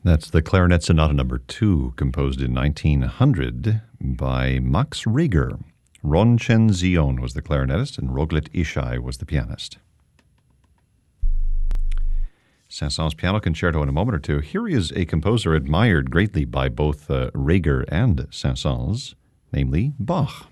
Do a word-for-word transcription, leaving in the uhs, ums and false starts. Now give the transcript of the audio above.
That's the Clarinet Sonata Number Two, composed in nineteen hundred by Max Reger. Ron Chen Zion was the clarinetist, and Roglet Ishai was the pianist. Saint-Saëns Piano Concerto in a moment or two. Here is a composer admired greatly by both uh, Reger and Saint-Saëns, namely Bach.